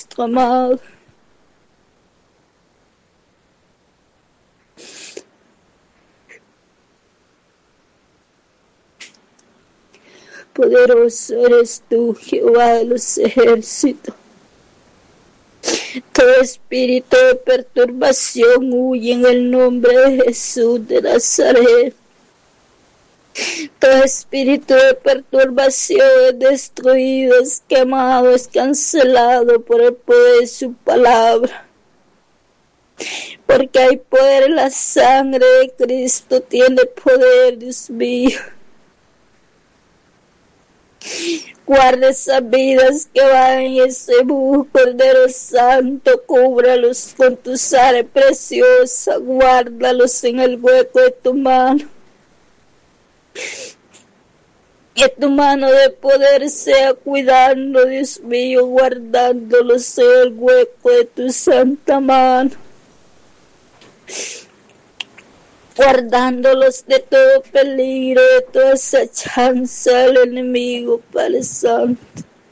amado. Poderoso eres tú, Jehová de los ejércitos. Todo espíritu de perturbación huye en el nombre de Jesús de Nazaret. Todo espíritu de perturbación es destruido, es quemado, es cancelado por el poder de su palabra. Porque hay poder en la sangre de Cristo, tiene poder, Dios mío. Guarda esas vidas que van en ese bus, Cordero Santo, cúbralos con tu sangre preciosa, guárdalos en el hueco de tu mano. Que tu mano de poder sea cuidando, Dios mío, guardándolos en el hueco de tu santa mano. Guardándolos de todo peligro, de toda esa chance del enemigo, Padre Santo.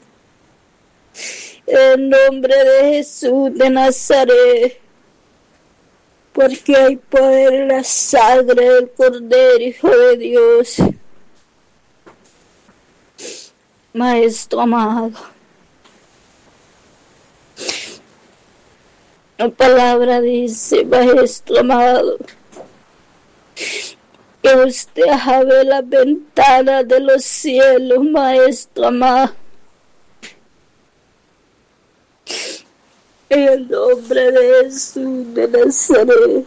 En el nombre de Jesús de Nazaret, porque hay poder en la sangre del Cordero, Hijo de Dios. Maestro amado, la palabra dice, Maestro amado, que usted abre las ventanas de los cielos, Maestro amado. En el nombre de Jesús de Nazaret.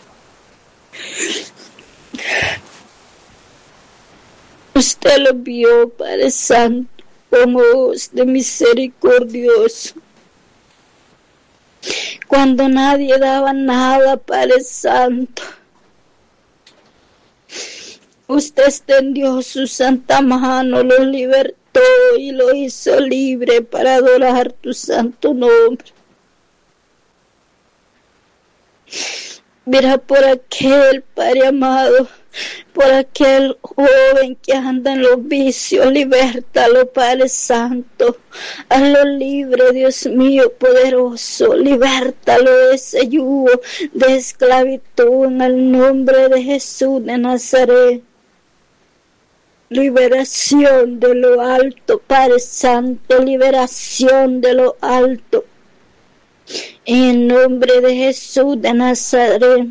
Usted lo vio, Padre Santo, como voz de misericordioso. Cuando nadie daba nada, Padre Santo, usted extendió su santa mano, lo libertó y lo hizo libre para adorar tu santo nombre. Mira por aquel, Padre amado, por aquel joven que anda en los vicios, libértalo, Padre Santo, hazlo libre, Dios mío poderoso, libértalo de ese yugo de esclavitud en el nombre de Jesús de Nazaret. Liberación de lo alto, Padre Santo, liberación de lo alto. En el nombre de Jesús de Nazaret.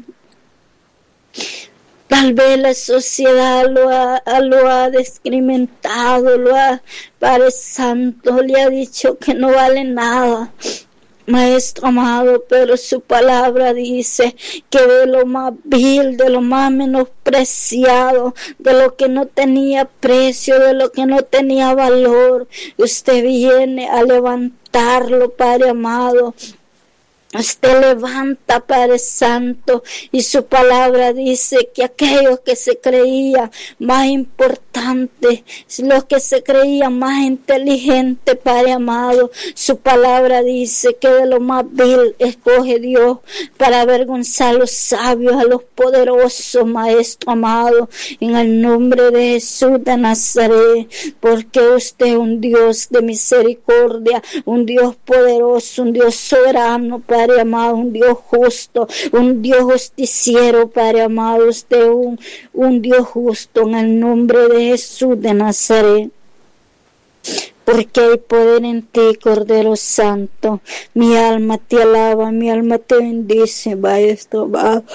Tal vez la sociedad lo ha descrimentado, Padre Santo, le ha dicho que no vale nada. Maestro amado, pero su palabra dice que de lo más vil, de lo más menospreciado, de lo que no tenía precio, de lo que no tenía valor, usted viene a levantarlo, Padre amado. Usted levanta, Padre Santo, y su palabra dice que aquellos que se creían más importantes, los que se creían más inteligentes, Padre amado, su palabra dice que de lo más vil escoge Dios para avergonzar a los sabios, a los poderosos, Maestro amado, en el nombre de Jesús de Nazaret, porque usted es un Dios de misericordia, un Dios poderoso, un Dios soberano, Padre amado, un Dios justo, un Dios justiciero, Padre amado, usted es un Dios justo en el nombre de Jesús de Nazaret. Porque hay poder en ti, Cordero Santo. Mi alma te alaba, mi alma te bendice, Maestro amado.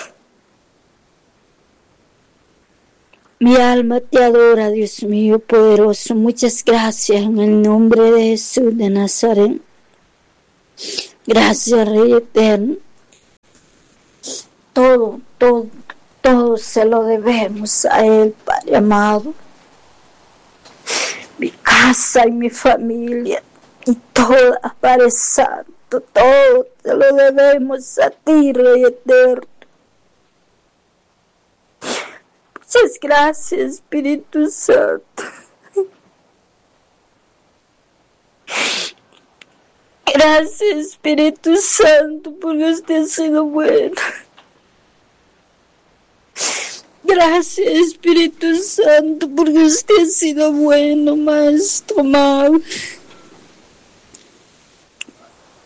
Mi alma te adora, Dios mío poderoso. Muchas gracias en el nombre de Jesús de Nazaret. Gracias, Rey eterno. Todo se lo debemos a Él, Padre amado. Mi casa y mi familia y todo, Padre Santo, todo se lo debemos a ti, Rey eterno. Muchas gracias, Espíritu Santo. Gracias, Espíritu Santo, porque usted ha sido bueno. Gracias, Espíritu Santo, porque usted ha sido bueno, Maestro amado.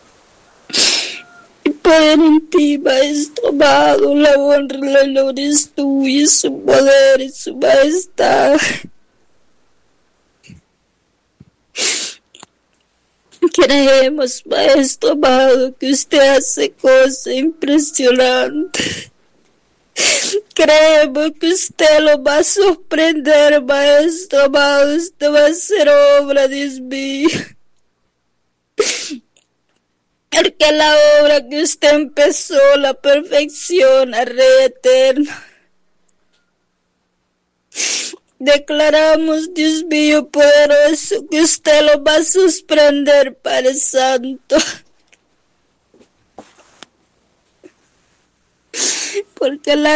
poder en ti, Maestro amado. La honra y la gloria es tuya, y su poder y su majestad. Creemos, Maestro amado, que usted hace cosas impresionantes. Creemos que usted lo va a sorprender, Maestro amado. Usted va a hacer obra, Dios mío. Porque la obra que usted empezó, la perfecciona, Rey eterno. Declaramos, Dios mío poderoso, que usted lo va a sorprender, Padre Santo. Porque la